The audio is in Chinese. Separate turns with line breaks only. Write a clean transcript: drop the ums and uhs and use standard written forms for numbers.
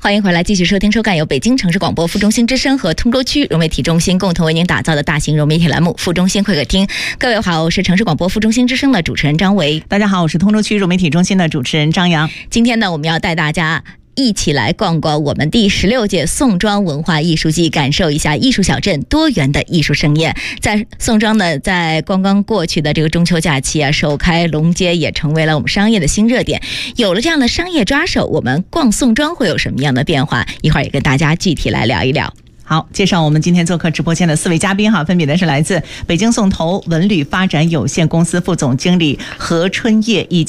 欢迎回来，继续收听收看由北京城市广播副中心之声和通州区融媒体中心共同为您打造的大型融媒体栏目《副中心会客厅》。各位好，我是城市广播副中心之声的主持人张维。
大家好，我是通州区融媒体中心的主持人张扬。
今天呢，我们要带大家一起来逛逛我们第16届宋庄文化艺术季，感受一下艺术小镇多元的艺术盛宴。在宋庄呢，在刚刚过去的这个中秋假期啊，首开龙街也成为了我们商业的新热点。有了这样的商业抓手，我们逛宋庄会有什么样的变化？一会儿也跟大家具体来聊一聊。
好，介绍我们今天做客直播间的4位嘉宾哈，分别的是来自北京宋投文旅发展有限公司副总经理何春叶以及